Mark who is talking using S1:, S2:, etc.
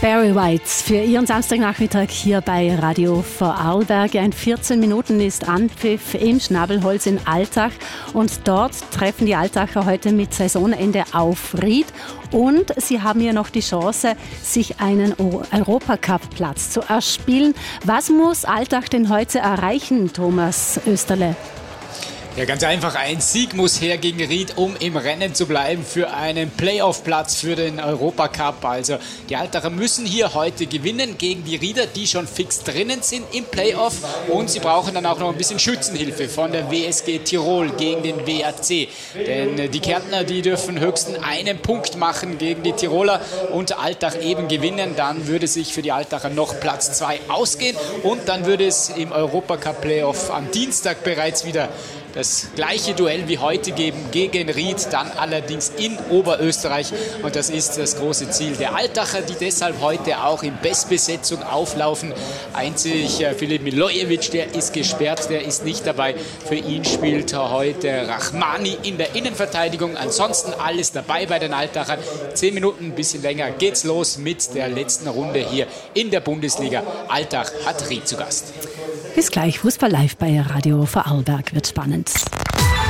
S1: Barry White für Ihren Samstagnachmittag hier bei Radio Vorarlberg. In 14 Minuten ist Anpfiff im Schnabelholz in Altach und dort treffen die Altacher heute mit Saisonende auf Ried und sie haben ja noch die Chance, sich einen Europacup-Platz zu erspielen. Was muss Altach denn heute erreichen, Thomas Österle?
S2: Ja, ganz einfach. Ein Sieg muss her gegen Ried, um im Rennen zu bleiben für einen Playoff-Platz für den Europacup. Also die Altacher müssen hier heute gewinnen gegen die Rieder, die schon fix drinnen sind im Playoff. Und sie brauchen dann auch noch ein bisschen Schützenhilfe von der WSG Tirol gegen den WAC. Denn die Kärntner, die dürfen höchstens einen Punkt machen gegen die Tiroler und Altach eben gewinnen. Dann würde sich für die Altacher noch Platz 2 ausgehen. Und dann würde es im Europacup-Playoff am Dienstag bereits wieder das gleiche Duell wie heute geben gegen Ried, dann allerdings in Oberösterreich. Und das ist das große Ziel der Altacher, die deshalb heute auch in Bestbesetzung auflaufen. Einzig Filip Milojevic, der ist gesperrt, der ist nicht dabei. Für ihn spielt heute Rachmani in der Innenverteidigung. Ansonsten alles dabei bei den Altachern. 10 Minuten, ein bisschen länger geht's los mit der letzten Runde hier in der Bundesliga. Altach hat Ried zu Gast.
S1: Bis gleich, Fußball live bei Radio Vorarlberg wird spannend.